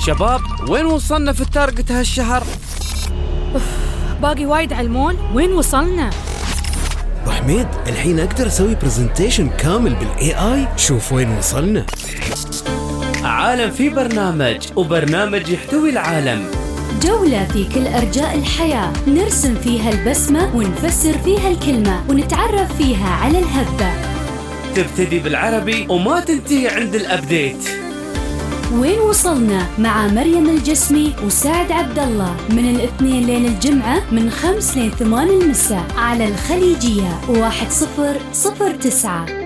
شباب وين وصلنا في التارجت هالشهر؟ باقي وايد على المول. وين وصلنا؟ أبو حميد الحين أقدر أسوي برزنتيشن كامل بالAI. شوف وين وصلنا. عالم في برنامج، وبرنامج يحتوي العالم. جولة في كل أرجاء الحياة، نرسم فيها البسمة ونفسر فيها الكلمة ونتعرف فيها على الهبة. تبتدي بالعربي وما تنتهي عند الأبديت. وين وصلنا مع مريم الجسمي وسعد عبد الله من الاثنين لين الجمعة من 5 لين 8 المساء على الخليجية 1009.